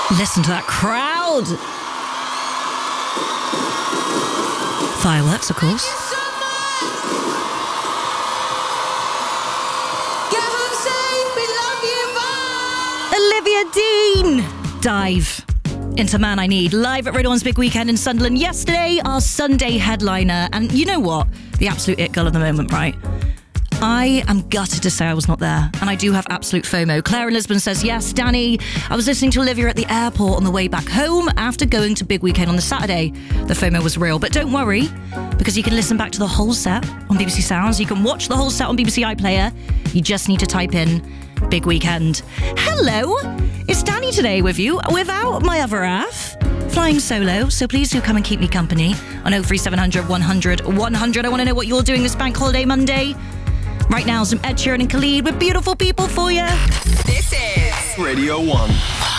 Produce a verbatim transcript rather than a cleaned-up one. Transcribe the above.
Listen to that crowd. Fireworks, of course. Olivia Dean. Dive into Man I Need, live at Radio one's Big Weekend in Sunderland. Yesterday, our Sunday headliner. And you know what? The absolute it girl of the moment, right? I am gutted to say I was not there, and I do have absolute FOMO. Claire in Lisbon says, yes, Danny, I was listening to Olivia at the airport on the way back home after going to Big Weekend on the Saturday. The FOMO was real, but don't worry, because you can listen back to the whole set on B B C Sounds. You can watch the whole set on B B C iPlayer. You just need to type in Big Weekend. Hello, it's Danny today with you, without my other half, flying solo, so please do come and keep me company on oh three seven hundred, one hundred, one hundred. I want to know what you're doing this bank holiday Monday. Right now, some Ed Sheeran and Khalid with Beautiful People for you. This is Radio one.